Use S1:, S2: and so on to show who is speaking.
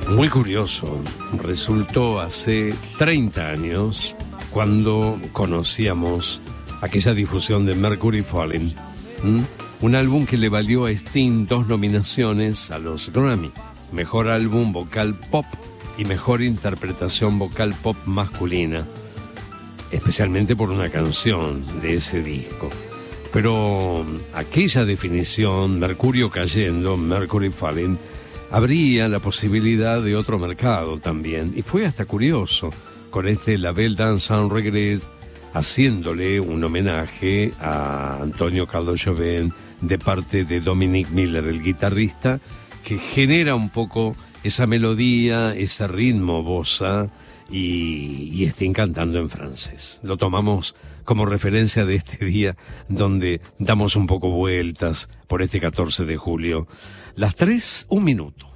S1: Muy curioso, resultó hace 30 años cuando conocíamos aquella difusión de Mercury Falling, un álbum que le valió a Sting 2 nominaciones a los Grammy, Mejor Álbum Vocal Pop y Mejor Interpretación Vocal Pop Masculina, especialmente por una canción de ese disco. Pero aquella definición, Mercurio cayendo, Mercury Falling, abría la posibilidad de otro mercado también, y fue hasta curioso, con este La Belle Dance Sans Regret, haciéndole un homenaje a Antonio Carlos Jobim de parte de Dominic Miller, el guitarrista, que genera un poco esa melodía, ese ritmo bossa, y Sting cantando en francés. Lo tomamos como referencia de este día donde damos un poco vueltas por este 14 de julio. Las 3, 1 minuto.